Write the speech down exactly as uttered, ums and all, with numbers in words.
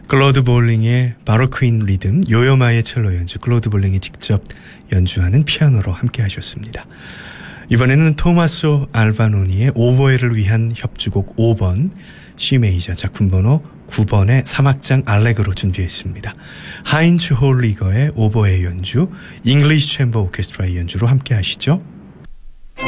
클로드 볼링의 바로크 인 리듬, 요요마의 첼로 연주, 클로드 볼링이 직접 연주하는 피아노로 함께 하셨습니다. 이번에는 토마소 알바노니의 오보에를 위한 협주곡 오 번, C 메이저 작품 번호 구 번의 삼 악장 알레그로 준비했습니다. 하인츠 홀리거의 오보에 연주, 잉글리시 챔버 오케스트라의 연주로 함께 하시죠.